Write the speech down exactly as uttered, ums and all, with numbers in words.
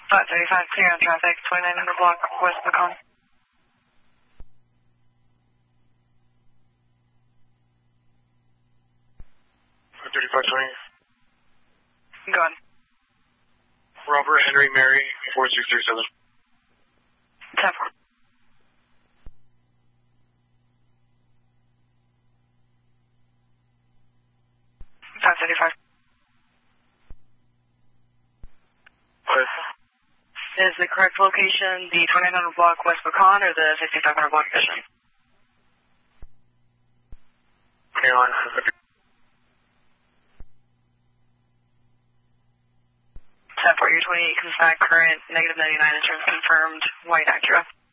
five thirty-five, clear on traffic, twenty-nine hundred block, West Pecan. five thirty-five twenty. Go on. Robert Henry Mary, four six three seven. ten four. five thirty-five. What? Is the correct location the twenty-nine hundred block West Pecan or the fifty-five hundred block Vision? Hang on. ten four, your twenty-eight comes back, current, negative ninety-nine, insurance confirmed, white Acura.